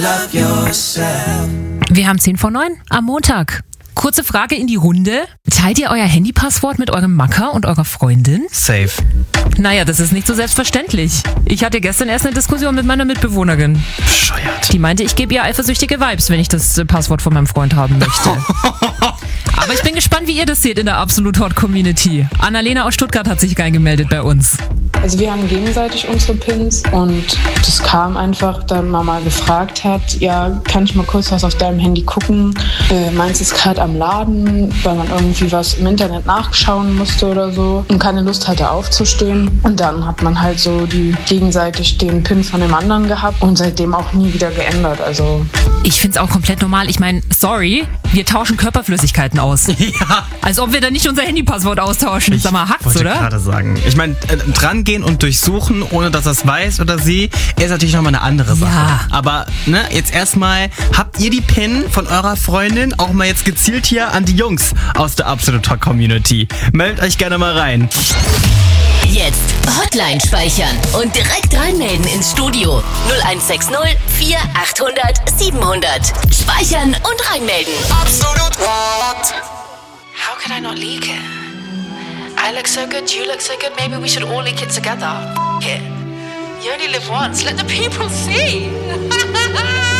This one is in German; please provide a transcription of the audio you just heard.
Wir haben 10:09 am Montag. Kurze Frage in die Runde. Teilt ihr euer Handypasswort mit eurem Macker und eurer Freundin? Safe. Naja, das ist nicht so selbstverständlich. Ich hatte gestern erst eine Diskussion mit meiner Mitbewohnerin. Bescheuert. Die meinte, ich gebe ihr eifersüchtige Vibes, wenn ich das Passwort von meinem Freund haben möchte. Aber ich bin gespannt, wie ihr das seht in der Absolut Hot Community. Annalena aus Stuttgart hat sich reingemeldet bei uns. Also wir haben gegenseitig unsere Pins und das kam einfach, da Mama gefragt hat, ja, kann ich mal kurz was auf deinem Handy gucken? Meins ist gerade am Laden, weil man irgendwie was im Internet nachschauen musste oder so und keine Lust hatte aufzustehen. Und dann hat man halt so gegenseitig den Pin von dem anderen gehabt und seitdem auch nie wieder geändert. Also Ich find's auch komplett normal. Ich meine, sorry, wir tauschen Körperflüssigkeiten aus. Ja. Als ob wir da nicht unser Handypasswort austauschen. Sag mal, hackt's, wollte oder? gerade sagen. Ich meine, drangehen und durchsuchen, ohne dass er es weiß oder sie, ist natürlich nochmal eine andere Sache. Ja. Aber jetzt erstmal, habt ihr die PIN von eurer Freundin auch mal jetzt gezielt hier an die Jungs aus der Absolut Hot Community? Meldet euch gerne mal rein. Jetzt Hotline speichern und direkt reinmelden ins Studio 0160 4800 700. Speichern und reinmelden. Absolut Hot. How could I not leak it? I look so good, you look so good, maybe we should all leak it together. F it. You only live once, let the people see.